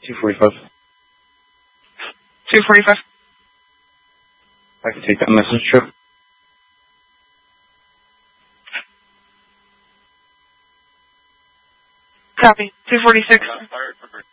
245. 245. I can take that message, Trip. Copy. 246.